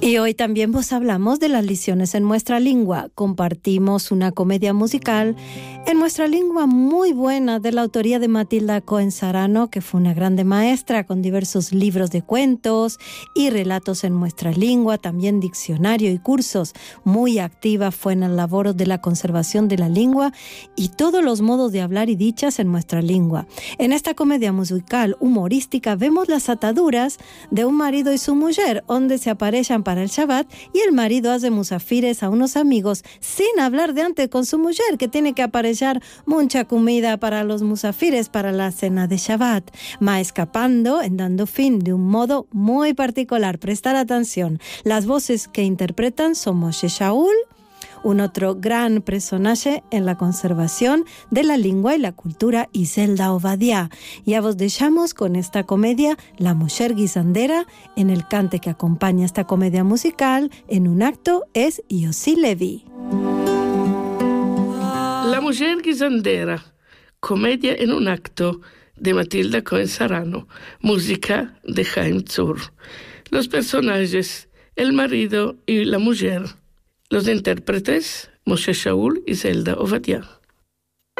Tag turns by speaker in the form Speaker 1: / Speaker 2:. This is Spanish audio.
Speaker 1: Y hoy también vos hablamos de las lecciones en nuestra lengua. Compartimos una comedia musical en nuestra lengua muy buena de la autoría de Matilda Cohen Sarano, que fue una grande maestra con diversos libros de cuentos y relatos en nuestra lengua, también diccionario y cursos. Muy activa fue en el labor de la conservación de la lengua y todos los modos de hablar y dichas en nuestra lengua. En esta comedia musical humorística vemos las ataduras de un marido y su mujer, donde se aparechan para el Shabbat y el marido hace musafires a unos amigos sin hablar de antes con su mujer, que tiene que aparecer mucha comida para los musafires para la cena de Shabbat, ma escapando en dando fin de un modo muy particular. Prestar atención. Las voces que interpretan son Moshe Shaul, un otro gran personaje en la conservación de la lengua y la cultura, y Zelda Ovadia. Ya vos dejamos con esta comedia La Mujer Guisandera. En el cante que acompaña esta comedia musical en un acto es Yossi Levi.
Speaker 2: La Mujer Guisandera, comedia en un acto de Matilda Cohen Sarano, música de Chaim Tzur. Los personajes, el marido y la mujer. Los intérpretes, Moshe Shaul y Zelda Ovadia.